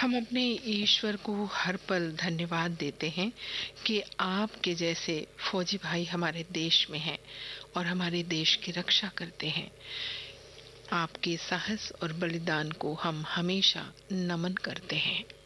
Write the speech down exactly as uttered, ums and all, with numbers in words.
हम अपने ईश्वर को हर पल धन्यवाद देते हैं कि आपके जैसे फौजी भाई हमारे देश में हैं और हमारे देश की रक्षा करते हैं। आपके साहस और बलिदान को हम हमेशा नमन करते हैं।